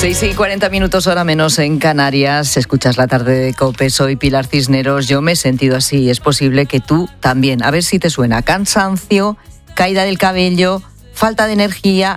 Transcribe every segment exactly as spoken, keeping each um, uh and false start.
seis y cuarenta minutos, hora menos en Canarias. Escuchas La Tarde de COPE. Soy Pilar Cisneros. Yo me he sentido así. Es posible que tú también. A ver si te suena. Cansancio, caída del cabello, falta de energía,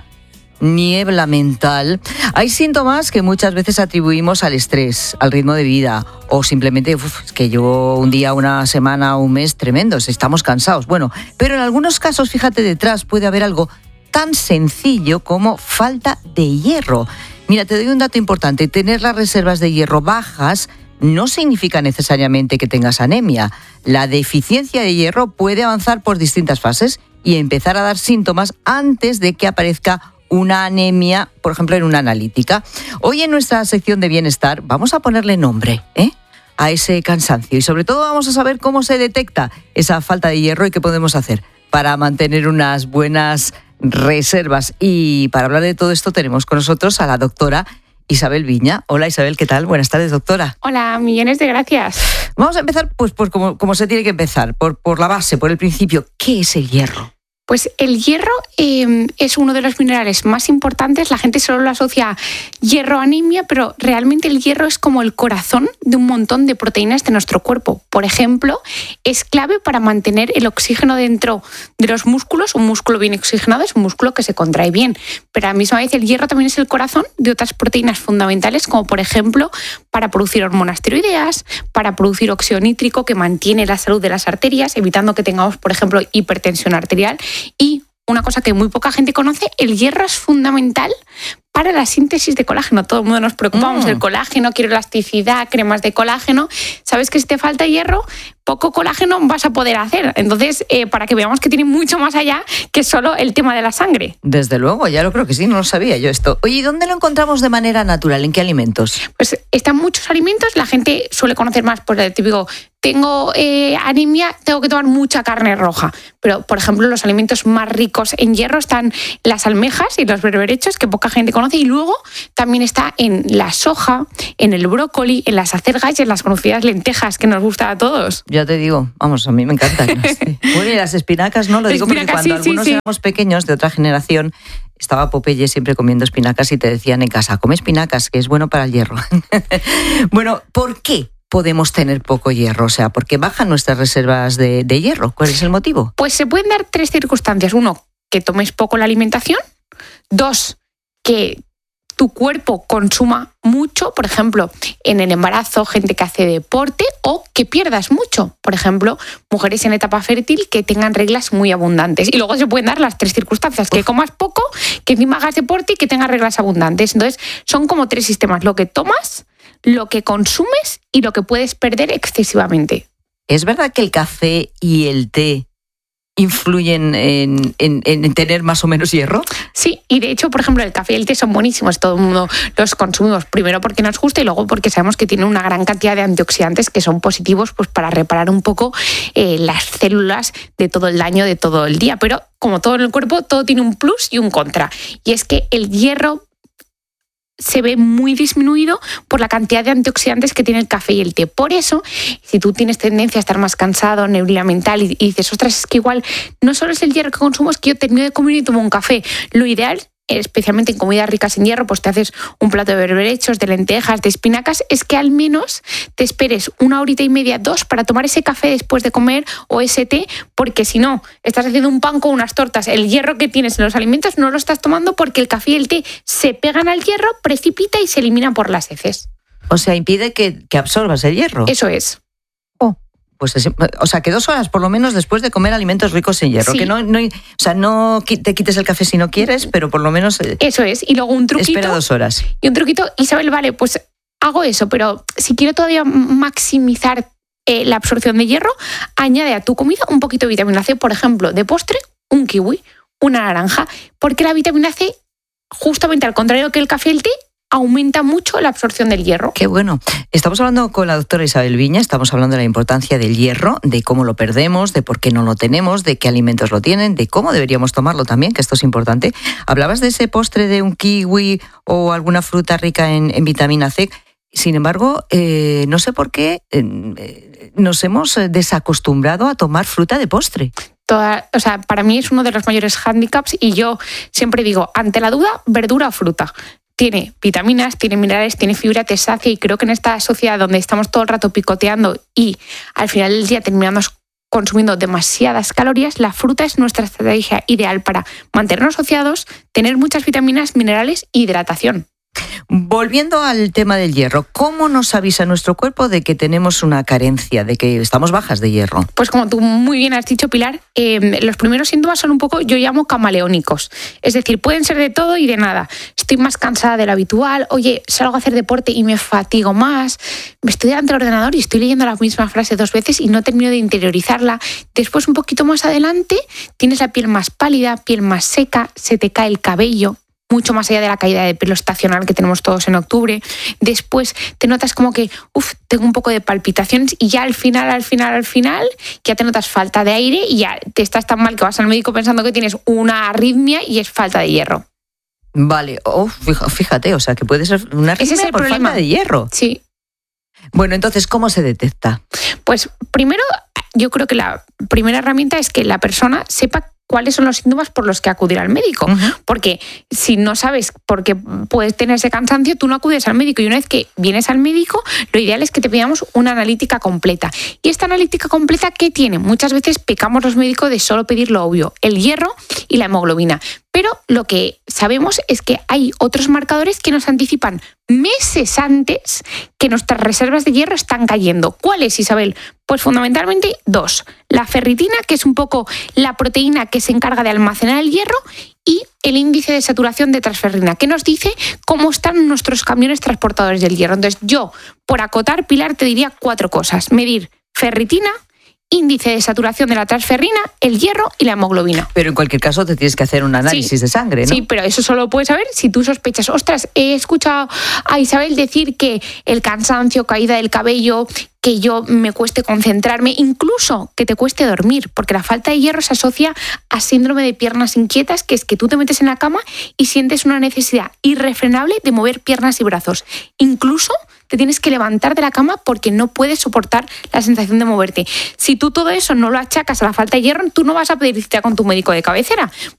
niebla mental. Hay síntomas que muchas veces atribuimos al estrés, al ritmo de vida o simplemente uf, es que llevo un día, una semana, un mes tremendos. Estamos cansados. Bueno, pero en algunos casos, fíjate, detrás puede haber algo tan sencillo como falta de hierro. Mira, te doy un dato importante. Tener las reservas de hierro bajas no significa necesariamente que tengas anemia. La deficiencia de hierro puede avanzar por distintas fases y empezar a dar síntomas antes de que aparezca una anemia, por ejemplo, en una analítica. Hoy en nuestra sección de bienestar vamos a ponerle nombre, ¿eh? a ese cansancio y sobre todo vamos a saber cómo se detecta esa falta de hierro y qué podemos hacer para mantener unas buenas reservas. Y para hablar de todo esto tenemos con nosotros a la doctora Isabel Viña. Hola Isabel, ¿qué tal? Buenas tardes, doctora. Hola, millones de gracias. Vamos a empezar pues por como, como se tiene que empezar, por, por la base, por el principio. ¿Qué es el hierro? Pues el hierro eh, es uno de los minerales más importantes. La gente solo lo asocia a hierro-anemia, pero realmente el hierro es como el corazón de un montón de proteínas de nuestro cuerpo. Por ejemplo, es clave para mantener el oxígeno dentro de los músculos. Un músculo bien oxigenado es un músculo que se contrae bien, pero a la misma vez el hierro también es el corazón de otras proteínas fundamentales, como por ejemplo para producir hormonas tiroideas, para producir óxido nítrico que mantiene la salud de las arterias, evitando que tengamos, por ejemplo, hipertensión arterial. Y una cosa que muy poca gente conoce, el hierro es fundamental para la síntesis de colágeno. Todo el mundo nos preocupamos del mm. colágeno, quiero elasticidad, cremas de colágeno. ¿Sabes que si te falta hierro, poco colágeno vas a poder hacer? Entonces, eh, para que veamos que tiene mucho más allá que solo el tema de la sangre. Desde luego, ya lo creo que sí, no lo sabía yo esto. Oye, ¿y dónde lo encontramos de manera natural? ¿En qué alimentos? Pues están muchos alimentos. La gente suele conocer más, pues el típico, tengo eh, anemia, tengo que tomar mucha carne roja. Pero, por ejemplo, los alimentos más ricos en hierro están las almejas y los berberechos, que poca gente conoce. Y luego también está en la soja, en el brócoli, en las acelgas y en las conocidas lentejas, que nos gusta a todos. Ya te digo, vamos, a mí me encantan. Sí. Bueno, y las espinacas, ¿no? Lo digo espinacas, porque cuando sí, algunos sí, sí. éramos pequeños, de otra generación, estaba Popeye siempre comiendo espinacas y te decían en casa, come espinacas, que es bueno para el hierro. Bueno, ¿por qué podemos tener poco hierro? O sea, ¿por qué bajan nuestras reservas de, de hierro? ¿Cuál es el motivo? Pues se pueden dar tres circunstancias. Uno, que tomes poco la alimentación. Dos, que tu cuerpo consuma mucho, por ejemplo, en el embarazo, gente que hace deporte, o que pierdas mucho. Por ejemplo, mujeres en etapa fértil que tengan reglas muy abundantes. Y luego se pueden dar las tres circunstancias, que comas poco, que encima hagas deporte y que tengas reglas abundantes. Entonces, son como tres sistemas: lo que tomas, lo que consumes y lo que puedes perder excesivamente. ¿Es verdad que el café y el té influyen en, en, en tener más o menos hierro? Sí, y de hecho, por ejemplo, el café y el té son buenísimos. Todo el mundo los consumimos primero porque nos gusta y luego porque sabemos que tienen una gran cantidad de antioxidantes que son positivos, pues, para reparar un poco eh, las células de todo el daño de todo el día. Pero como todo en el cuerpo, todo tiene un plus y un contra. Y es que el hierro se ve muy disminuido por la cantidad de antioxidantes que tiene el café y el té. Por eso, si tú tienes tendencia a estar más cansado, neblina mental, y, y dices, ostras, es que igual no solo es el hierro que consumo, es que yo termino de comer y tomo un café. Lo ideal, especialmente en comidas ricas en hierro, pues te haces un plato de berberechos, de lentejas, de espinacas, es que al menos te esperes una horita y media, dos, para tomar ese café después de comer o ese té, porque si no, estás haciendo un pan con unas tortas, el hierro que tienes en los alimentos no lo estás tomando porque el café y el té se pegan al hierro, precipita y se elimina por las heces. O sea, impide que, que absorbas el hierro. Eso es. Pues es, o sea, que dos horas por lo menos después de comer alimentos ricos en hierro. Sí. Que no, no, o sea, no te quites el café si no quieres, pero por lo menos eso es. Y luego un truquito. Espera dos horas. Y un truquito, Isabel, vale, pues hago eso, pero si quiero todavía maximizar eh, la absorción de hierro, añade a tu comida un poquito de vitamina C, por ejemplo, de postre, un kiwi, una naranja, porque la vitamina C, justamente al contrario que el café y el té, aumenta mucho la absorción del hierro. Qué bueno. Estamos hablando con la doctora Isabel Viña, estamos hablando de la importancia del hierro, de cómo lo perdemos, de por qué no lo tenemos, de qué alimentos lo tienen, de cómo deberíamos tomarlo también, que esto es importante. Hablabas de ese postre de un kiwi o alguna fruta rica en, en vitamina C. Sin embargo, eh, no sé por qué eh, nos hemos desacostumbrado a tomar fruta de postre. Toda, o sea, para mí es uno de los mayores hándicaps y yo siempre digo, ante la duda, verdura o fruta. tiene vitaminas, tiene minerales, tiene fibra, te sacia, y creo que en esta sociedad donde estamos todo el rato picoteando y al final del día terminamos consumiendo demasiadas calorías, la fruta es nuestra estrategia ideal para mantenernos saciados, tener muchas vitaminas, minerales e hidratación. Volviendo al tema del hierro, ¿cómo nos avisa nuestro cuerpo de que tenemos una carencia, de que estamos bajas de hierro? Pues como tú muy bien has dicho, Pilar, eh, los primeros síntomas son un poco, yo llamo camaleónicos. Es decir, pueden ser de todo y de nada. Estoy más cansada de lo habitual, oye, salgo a hacer deporte y me fatigo más, me estoy delante del ordenador y estoy leyendo la misma frase dos veces y no termino de interiorizarla. Después, un poquito más adelante, tienes la piel más pálida, piel más seca, se te cae el cabello, mucho más allá de la caída de pelo estacional que tenemos todos en octubre. Después te notas como que, uff, tengo un poco de palpitaciones, y ya al final, al final, al final, ya te notas falta de aire y ya te estás tan mal que vas al médico pensando que tienes una arritmia y es falta de hierro. Vale, oh, fíjate, o sea, que puede ser una arritmia Ese es el por problema. falta de hierro. Sí. Bueno, entonces, ¿cómo se detecta? Pues primero, yo creo que la primera herramienta es que la persona sepa cuáles son los síntomas por los que acudir al médico. Uh-huh. Porque si no sabes por qué puedes tener ese cansancio, tú no acudes al médico. Y una vez que vienes al médico, lo ideal es que te pidamos una analítica completa. ¿Y esta analítica completa qué tiene? Muchas veces pecamos los médicos de solo pedir lo obvio, el hierro y la hemoglobina. Pero lo que sabemos es que hay otros marcadores que nos anticipan meses antes que nuestras reservas de hierro están cayendo. ¿Cuáles, Isabel? Pues fundamentalmente dos. La ferritina, que es un poco la proteína que se encarga de almacenar el hierro, y el índice de saturación de transferrina, que nos dice cómo están nuestros camiones transportadores del hierro. Entonces yo, por acotar, Pilar, te diría cuatro cosas. Medir ferritina, índice de saturación de la transferrina, el hierro y la hemoglobina. Pero en cualquier caso te tienes que hacer un análisis sí, de sangre, ¿no? Sí, pero eso solo lo puedes saber si tú sospechas. Ostras, he escuchado a Isabel decir que el cansancio, caída del cabello, que yo me cueste concentrarme, incluso que te cueste dormir, porque la falta de hierro se asocia a síndrome de piernas inquietas, que es que tú te metes en la cama y sientes una necesidad irrefrenable de mover piernas y brazos. Incluso te tienes que levantar de la cama porque no puedes soportar la sensación de moverte. Si tú todo eso no lo achacas a la falta de hierro, tú no vas a pedir cita con tu médico de cabecera,